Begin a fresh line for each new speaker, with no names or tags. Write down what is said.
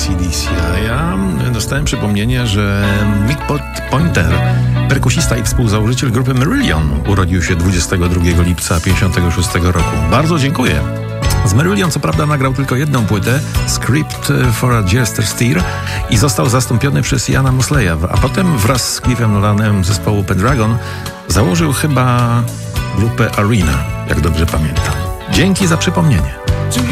AC/DC. A ja dostałem przypomnienie, że Mick Pointer, perkusista i współzałożyciel grupy Marillion, urodził się 22 lipca 1956 roku. Bardzo dziękuję. Z Marillion co prawda nagrał tylko jedną płytę, Script for a Jester Steer, i został zastąpiony przez Iana Mosleya, a potem wraz z Cliffem Nolanem zespołu Pendragon założył chyba grupę Arena, jak dobrze pamiętam. Dzięki za przypomnienie.